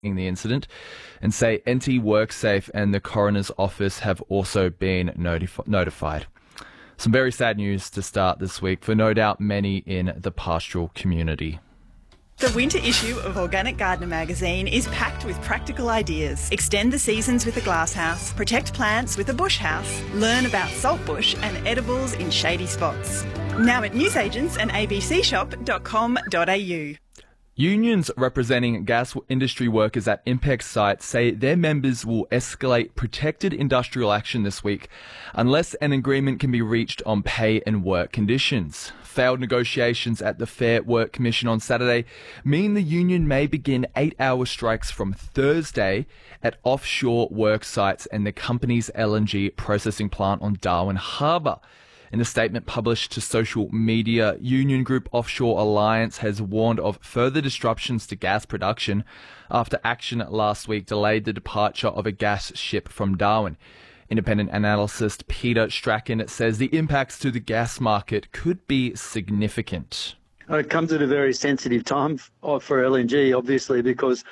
in the incident and say NT WorkSafe and the coroner's office have also been notified. Some very sad news to start this week for no doubt many in the pastoral community. The winter issue of Organic Gardener magazine is packed with practical ideas. Extend the seasons with a glasshouse, protect plants with a bush house, learn about saltbush and edibles in shady spots. Now at newsagents and abcshop.com.au. Unions representing gas industry workers at INPEX sites say their members will escalate protected industrial action this week unless an agreement can be reached on pay and work conditions. Failed negotiations at the Fair Work Commission on Saturday mean the union may begin 8-hour strikes from Thursday at offshore work sites and the company's LNG processing plant on Darwin Harbour. In a statement published to social media, union group Offshore Alliance has warned of further disruptions to gas production after action last week delayed the departure of a gas ship from Darwin. Independent analyst Peter Strachan says the impacts to the gas market could be significant. It comes at a very sensitive time for LNG, obviously, because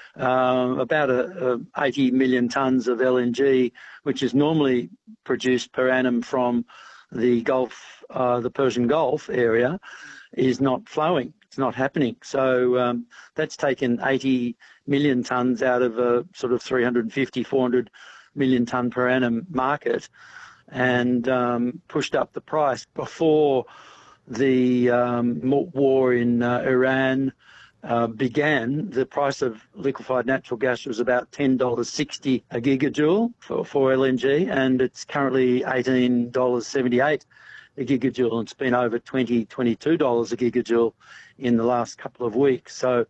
about 80 million tonnes of LNG, which is normally produced per annum from the Gulf, the Persian Gulf area, is not flowing. It's not happening. So that's taken 80 million tonnes out of a sort of 350, 400 million tonne per annum market and pushed up the price. Before the war in Iran began, the price of liquefied natural gas was about $10.60 a gigajoule for LNG, and it's currently $18.78 a gigajoule. It's been over $22 a gigajoule in the last couple of weeks. So,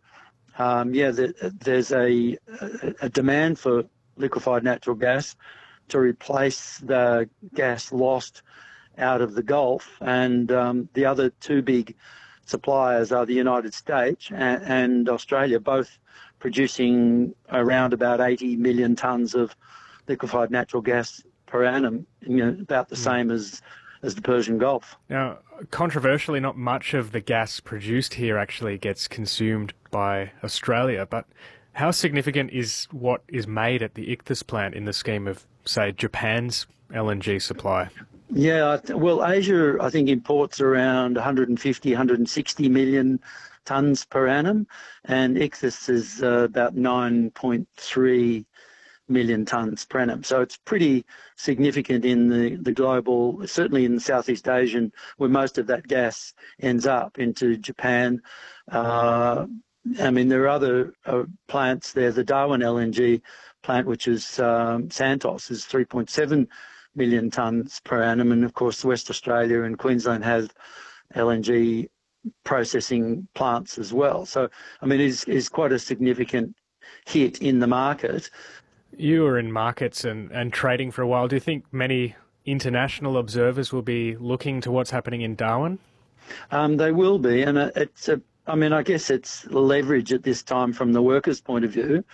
there's a demand for liquefied natural gas to replace the gas lost out of the Gulf, and the other two big suppliers are the United States and Australia, both producing around about 80 million tonnes of liquefied natural gas per annum, about the same as the Persian Gulf. Now, controversially, not much of the gas produced here actually gets consumed by Australia, but how significant is what is made at the Ichthys plant in the scheme of, say, Japan's LNG supply? Yeah, well, Asia, I think, imports around 150, 160 million tonnes per annum, and Ichthys is about 9.3 million tonnes per annum. So it's pretty significant in the global, certainly in the Southeast Asian, where most of that gas ends up, into Japan. There are other plants there. The Darwin LNG plant, which is Santos, is 3.7 million tonnes per annum, and of course West Australia and Queensland has LNG processing plants as well. So, it is quite a significant hit in the market. You were in markets and trading for a while. Do you think many international observers will be looking to what's happening in Darwin? They will be, and I guess it's leverage at this time from the workers' point of view.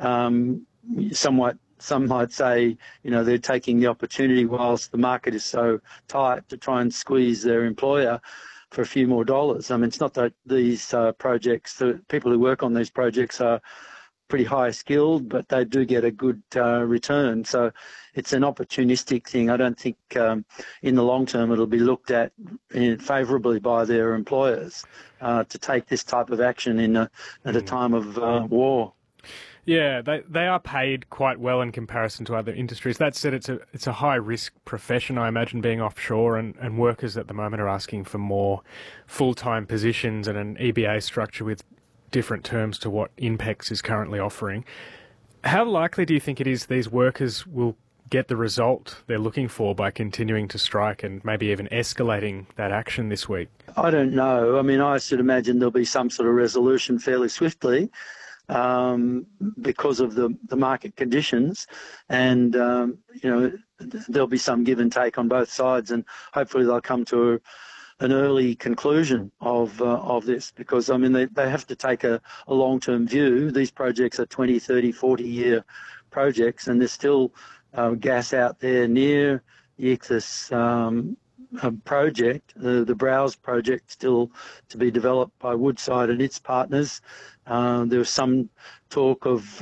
Somewhat, some might say, they're taking the opportunity whilst the market is so tight to try and squeeze their employer for a few more dollars. It's not that these projects, the people who work on these projects are pretty high skilled, but they do get a good return. So it's an opportunistic thing. I don't think in the long term it'll be looked at favourably by their employers to take this type of action at a time of war. Yeah, they are paid quite well in comparison to other industries. That said, it's a high-risk profession, I imagine, being offshore, and workers at the moment are asking for more full-time positions and an EBA structure with different terms to what INPEX is currently offering. How likely do you think it is these workers will get the result they're looking for by continuing to strike and maybe even escalating that action this week? I don't know. I should imagine there'll be some sort of resolution fairly swiftly. Because of the market conditions, and there'll be some give and take on both sides, and hopefully they'll come to an early conclusion of this, because they have to take a long-term view. These projects are 20, 30, 40-year projects, and there's still gas out there near the Ichthys project, the Browse project, still to be developed by Woodside and its partners. There was some talk of